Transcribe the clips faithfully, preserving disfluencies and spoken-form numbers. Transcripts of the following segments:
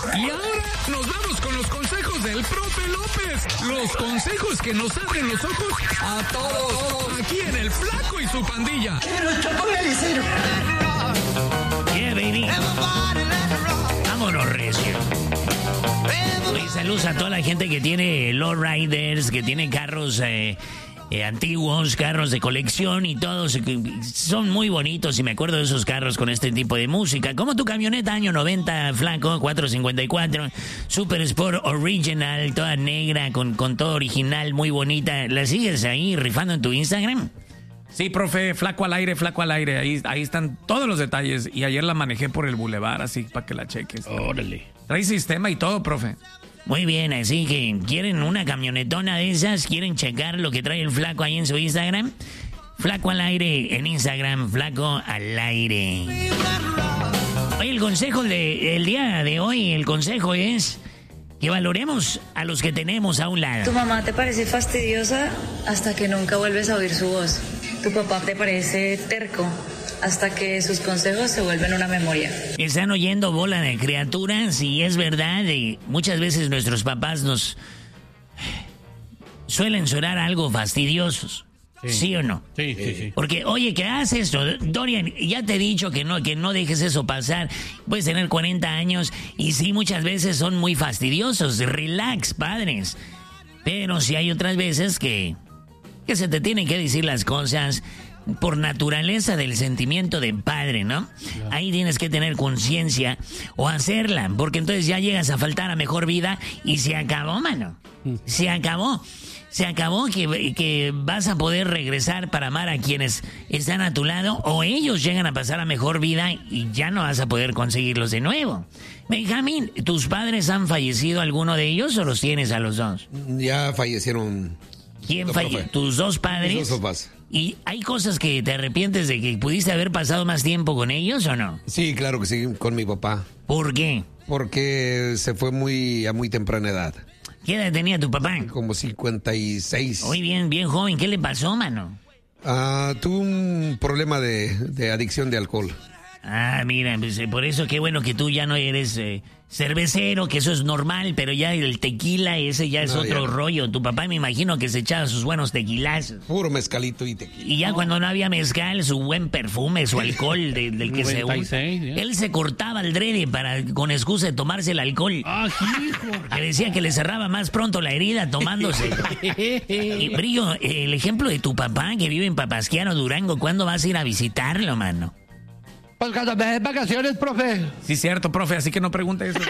Y ahora nos vamos con los consejos del profe López. Los consejos que nos abren los ojos a todos. Aquí en El Flaco y su pandilla. Yeah, baby. Vámonos, recio. Y saludos a toda la gente que tiene lowriders, que tiene carros eh, eh, antiguos, carros de colección y todos. Son muy bonitos y me acuerdo de esos carros con este tipo de música. Como tu camioneta año noventa, Flaco, cuatrocientos cincuenta y cuatro, Super Sport Original, toda negra, con, con todo original, muy bonita. ¿La sigues ahí rifando en tu Instagram? Sí, profe, Flaco al aire, Flaco al aire. Ahí, ahí están todos los detalles. Y ayer la manejé por el bulevar, así para que la cheques. Órale. Trae sistema y todo, profe. Muy bien, así que ¿quieren una camionetona de esas? ¿Quieren checar lo que trae el Flaco ahí en su Instagram? Flaco al aire en Instagram, Flaco al aire. Oye, el consejo del día de hoy, el consejo es que valoremos a los que tenemos a un lado. Tu mamá te parece fastidiosa hasta que nunca vuelves a oír su voz. Tu papá te parece terco hasta que sus consejos se vuelven una memoria. Están oyendo bola de criaturas y es verdad, y muchas veces nuestros papás nos suelen sonar algo fastidiosos. Sí, ¿sí o no? Sí, sí, sí. Porque, oye, ¿qué haces esto? Dorian, ya te he dicho que no, que no dejes eso pasar. Puedes tener cuarenta años y sí, muchas veces son muy fastidiosos. Relax, padres. Pero sí hay otras veces que, que se te tienen que decir las cosas por naturaleza del sentimiento de padre, ¿no? Claro. Ahí tienes que tener conciencia o hacerla, porque entonces ya llegas a faltar a mejor vida y se acabó, mano. Se acabó. Se acabó que, que vas a poder regresar para amar a quienes están a tu lado, o ellos llegan a pasar a mejor vida y ya no vas a poder conseguirlos de nuevo. Benjamín, ¿tus padres han fallecido alguno de ellos o los tienes a los dos? Ya fallecieron. ¿Quién falleció? ¿Tus dos padres? Mis dos papás. ¿Y hay cosas que te arrepientes de que pudiste haber pasado más tiempo con ellos o no? Sí, claro que sí, con mi papá. ¿Por qué? Porque se fue muy a muy temprana edad. ¿Qué edad tenía tu papá? Como cincuenta y seis. Muy bien, bien joven. ¿Qué le pasó, mano? Ah, tuvo un problema de, de adicción de alcohol. Ah, mira, pues, eh, por eso qué bueno que tú ya no eres eh, cervecero, que eso es normal, pero ya el tequila, ese ya es no, otro ya. rollo. Tu papá me imagino que se echaba sus buenos tequilazos. Puro mezcalito y tequila. Y ya no. cuando no había mezcal, su buen perfume, su alcohol de, del que se usa. Él se cortaba el drede para, con excusa de tomarse el alcohol. Ah, hijo. Que decía que le cerraba más pronto la herida tomándose. Y Brillo, el ejemplo de tu papá que vive en Papasquiaro, Durango, ¿cuándo vas a ir a visitarlo, mano? Pues cuando me den vacaciones, profe. Sí, cierto, profe, así que no pregunte eso.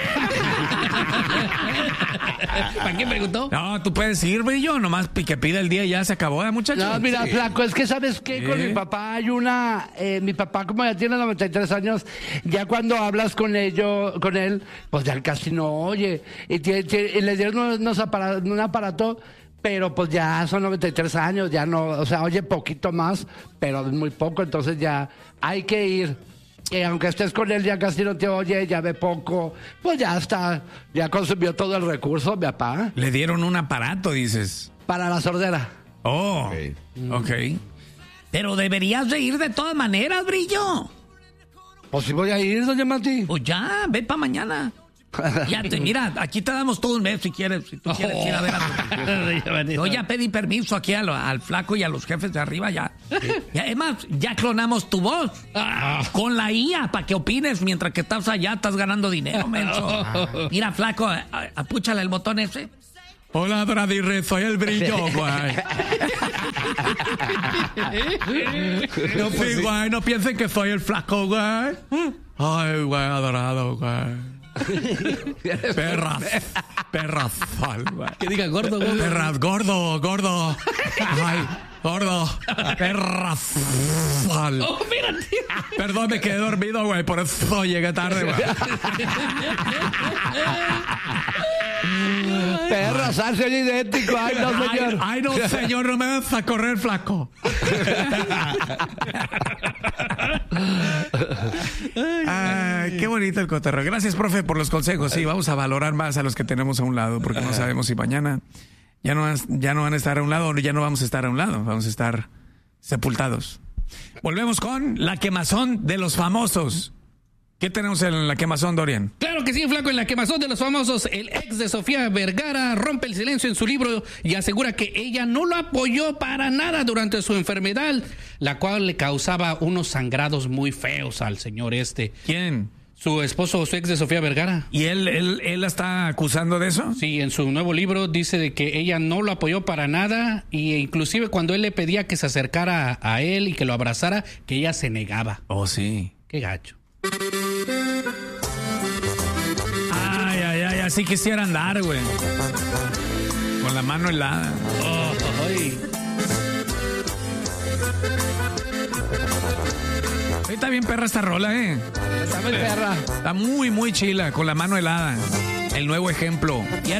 ¿Para qué preguntó? No, tú puedes ir, Brillo, nomás que pida el día y ya se acabó, ¿eh, muchachos? No, mira, sí. Flaco, es que ¿sabes qué? ¿Eh? Con mi papá hay una... Eh, mi papá, como ya tiene noventa y tres años, ya cuando hablas con ello, con él, pues ya casi no oye. Y, tiene, tiene, y le dieron unos aparatos, un aparato... Pero pues ya son noventa y tres años, ya no, o sea, oye poquito más, pero muy poco, entonces ya hay que ir. Y aunque estés con él, ya casi no te oye, ya ve poco, pues ya está, ya consumió todo el recurso, mi papá. Le dieron un aparato, dices. Para la sordera. Oh, ok. okay. Pero deberías de ir de todas maneras, Brillo. Pues si voy a ir, doña Mati. Pues ya, ve para mañana. Ya te, mira, aquí te damos todo un mes si quieres, si tú quieres oh. ir a ver a tu... Yo ya pedí permiso aquí a lo, al Flaco y a los jefes de arriba ya. ya. Es más, ya clonamos tu voz ah. con la I A para que opines mientras que estás allá, estás ganando dinero, menso. Ah. Mira, Flaco, apúchale el botón ese. Hola, Bradirre, soy el Brillo, güey. no, pues, sí, güey, no piensen que soy el Flaco, güey. Ay, güey, adorado, güey. Perras, perras, güey. Que diga gordo, gordo. Perras, gordo, gordo. Ay, gordo. Perras. Oh, mírate. Perdón, me quedé dormido, güey, por eso llegué tarde, güey. Perras, hacen idéntico. Ay, no, señor. Ay, ay, no, señor, no me vas a correr, Flaco. Ay, qué bonito el cotorreo. Gracias, profe, por los consejos. Sí, vamos a valorar más a los que tenemos a un lado, porque no sabemos si mañana ya no, ya no van a estar a un lado o ya no vamos a estar a un lado. Vamos a estar sepultados. Volvemos con la quemazón de los famosos. ¿Qué tenemos en la quemazón, Dorian? Claro que sí, Flaco, en la quemazón de los famosos, el ex de Sofía Vergara rompe el silencio en su libro y asegura que ella no lo apoyó para nada durante su enfermedad, la cual le causaba unos sangrados muy feos al señor este. ¿Quién? Su esposo, su ex de Sofía Vergara. ¿Y él, él, él la está acusando de eso? Sí, en su nuevo libro dice de que ella no lo apoyó para nada e inclusive cuando él le pedía que se acercara a él y que lo abrazara, que ella se negaba. Oh, sí. Qué gacho. Ay, ay, ay, así quisiera andar, güey. Con la mano helada. Oh, ay. Está bien perra esta rola, ¿eh? Está muy perra. Está muy, muy chila, con la mano helada. El nuevo ejemplo. Ya